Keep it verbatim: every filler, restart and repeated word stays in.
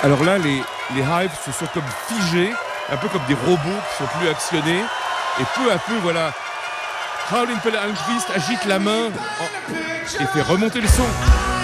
Alors là, les, les Hives se sont comme figés, un peu comme des robots qui ne sont plus actionnés. Et peu à peu, voilà, Raoul Impel Almqvist agite la main en- et fait remonter le son.